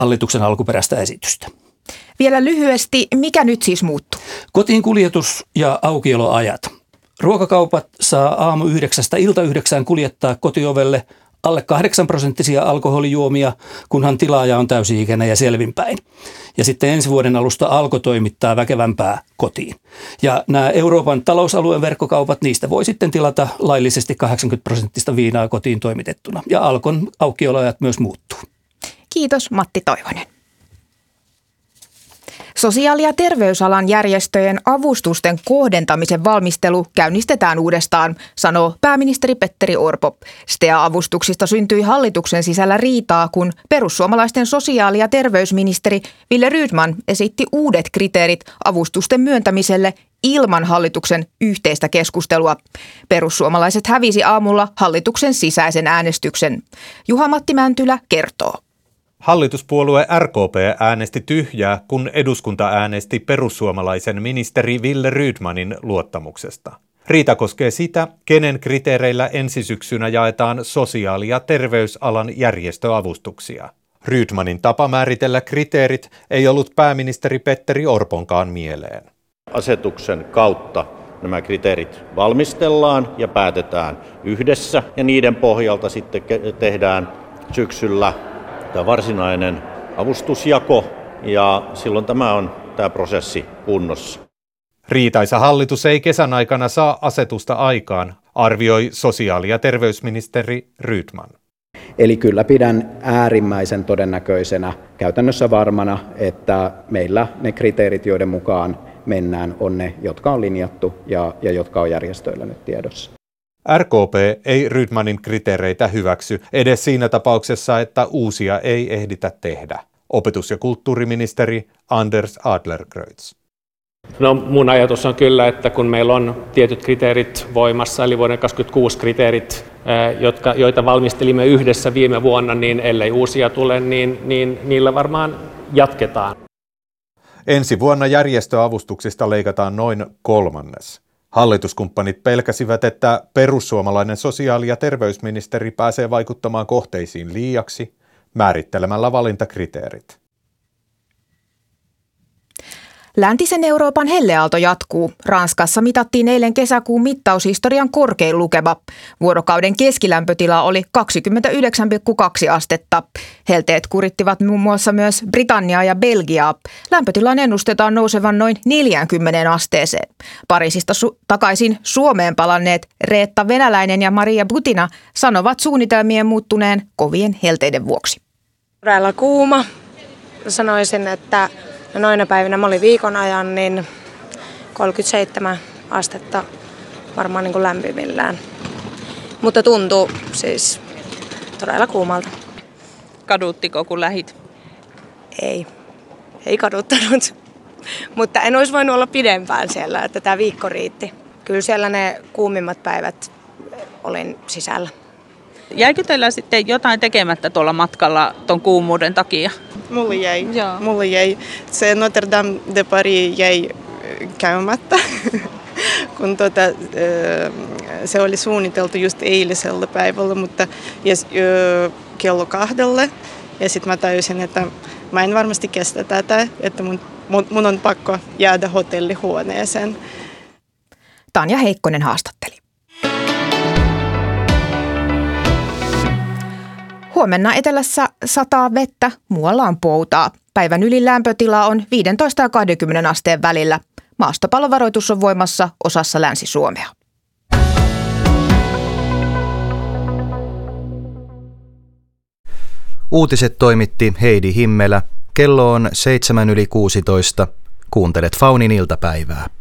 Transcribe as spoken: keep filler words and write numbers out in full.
hallituksen alkuperäistä esitystä. Vielä lyhyesti, mikä nyt siis muuttuu? Kotiin kuljetus ja aukioloajat. Ruokakaupat saa aamu yhdeksästä ilta yhdeksään kuljettaa kotiovelle alle kahdeksan prosenttisia alkoholijuomia, kunhan tilaaja on täysi-ikäinen ja selvinpäin. Ja sitten ensi vuoden alusta Alko toimittaa väkevämpää kotiin. Ja nämä Euroopan talousalueen verkkokaupat, niistä voi sitten tilata laillisesti kahdeksankymmentä prosenttista viinaa kotiin toimitettuna. Ja Alkon aukioloajat myös muuttuu. Kiitos Matti Toivonen. Sosiaali- ja terveysalan järjestöjen avustusten kohdentamisen valmistelu käynnistetään uudestaan, sanoo pääministeri Petteri Orpo. S T E A-avustuksista syntyi hallituksen sisällä riitaa, kun perussuomalaisten sosiaali- ja terveysministeri Wille Rydman esitti uudet kriteerit avustusten myöntämiselle ilman hallituksen yhteistä keskustelua. Perussuomalaiset hävisi aamulla hallituksen sisäisen äänestyksen. Juha-Matti Mäntylä kertoo. Hallituspuolue R K P äänesti tyhjää, kun eduskunta äänesti perussuomalaisen ministeri Wille Rydmanin luottamuksesta. Riita koskee sitä, kenen kriteereillä ensi syksynä jaetaan sosiaali- ja terveysalan järjestöavustuksia. Rydmanin tapa määritellä kriteerit ei ollut pääministeri Petteri Orponkaan mieleen. Asetuksen kautta nämä kriteerit valmistellaan ja päätetään yhdessä ja niiden pohjalta sitten tehdään syksyllä tämä varsinainen avustusjako ja silloin tämä on tämä prosessi kunnossa. Riitaisa hallitus ei kesän aikana saa asetusta aikaan, arvioi sosiaali- ja terveysministeri Rydman. Eli kyllä pidän äärimmäisen todennäköisenä, käytännössä varmana, että meillä ne kriteerit, joiden mukaan mennään, on ne, jotka on linjattu ja, ja jotka on järjestöillä nyt tiedossa. R K P ei Rydmanin kriteereitä hyväksy edes siinä tapauksessa, että uusia ei ehditä tehdä. Opetus- ja kulttuuriministeri Anders Adlercreutz. No mun ajatus on kyllä, että kun meillä on tietyt kriteerit voimassa, eli vuoden kaksikymmentäkuusi kriteerit, jotka, joita valmistelimme yhdessä viime vuonna, niin ellei uusia tule, niin, niin niillä varmaan jatketaan. Ensi vuonna järjestöavustuksista leikataan noin kolmannes. Hallituskumppanit pelkäsivät, että perussuomalainen sosiaali- ja terveysministeri pääsee vaikuttamaan kohteisiin liiaksi määrittelemällä valintakriteerit. Läntisen Euroopan helleaalto jatkuu. Ranskassa mitattiin eilen kesäkuun mittaushistorian korkein lukema. Vuorokauden keskilämpötila oli kaksikymmentäyhdeksän pilkku kaksi astetta. Helteet kurittivat muun muassa myös Britanniaa ja Belgiaa. Lämpötilan ennustetaan nousevan noin neljäänkymmeneen asteeseen. Pariisista su- takaisin Suomeen palanneet Reetta Venäläinen ja Maria Butina sanovat suunnitelmien muuttuneen kovien helteiden vuoksi. Todella kuuma. Sanoisin, että no noina päivinä mä olin viikon ajan, niin kolmekymmentäseitsemän astetta varmaan niin kuin lämpimillään. Mutta tuntuu siis todella kuumalta. Kaduttiko kun lähit? Ei, ei kaduttanut. Mutta en olisi voinut olla pidempään siellä, että tämä viikko riitti. Kyllä siellä ne kuumimmat päivät olin sisällä. Jäikö teillä sitten jotain tekemättä tuolla matkalla ton kuumuuden takia? Mulle jäi. Joo. Mulle jäi. Se Notre Dame de Paris jäi käymättä, kun tuota, se oli suunniteltu just eilisellä päivällä, mutta yes, kello kahdelle. Ja sitten mä tajusin, että mä en varmasti kestä tätä, että mun, mun on pakko jäädä hotellihuoneeseen. Tanja Heikkonen haastatteli. Huomenna etelässä sataa vettä, muualla on poutaa. Päivän ylin lämpötila on viisitoista ja kaksikymmentä asteen välillä. Maastopallovaroitus on voimassa osassa Länsi-Suomea. Uutiset toimitti Heidi Himmelä. Kello on seitsemän yli kuusitoista. Kuuntelet Faunin iltapäivää.